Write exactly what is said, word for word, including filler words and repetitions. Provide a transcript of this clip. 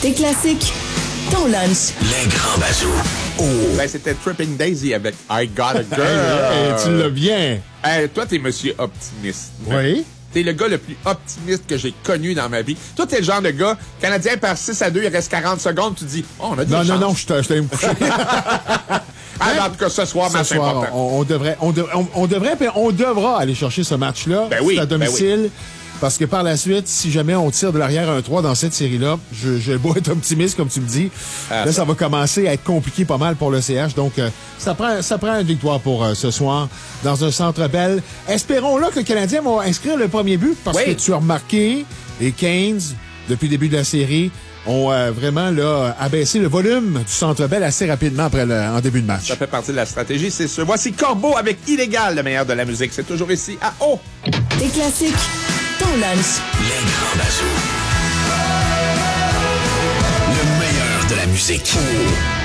Tes classiques, ton lunch. Les grands bazous. Oh. Ben, c'était Tripping Daisy avec I Got a Girl. Hey, tu l'as bien. Hey, toi, t'es monsieur optimiste. Oui. T'es le gars le plus optimiste que j'ai connu dans ma vie. Toi, t'es le genre de gars, Canadien par six à deux, il reste quarante secondes, tu dis, oh, on a des Non, chances. non, non, je t'allais me coucher. Ah, en tout cas, ce soir, Ce match soir, important. on, on devrait, on, de- on, on devrait, puis on devra aller chercher ce match-là. Ben oui, à ben domicile. Parce que par la suite, si jamais on tire de l'arrière un trois dans cette série-là, je, je vais beau être optimiste, comme tu me dis. Ah, là, ça. ça va commencer à être compliqué pas mal pour le C H. Donc, euh, ça prend, ça prend une victoire pour euh, ce soir dans un centre belle. Espérons-là que le Canadien va inscrire le premier but parce Oui. que tu as remarqué, les Canes, depuis le début de la série, ont euh, vraiment là abaissé le volume du centre belle assez rapidement après le, en début de match. Ça fait partie de la stratégie, c'est sûr. Voici Corbeau avec Illégal, le meilleur de la musique. C'est toujours ici à O. Tes classiques, ton lunch. Les grands bazous. Le meilleur de la musique.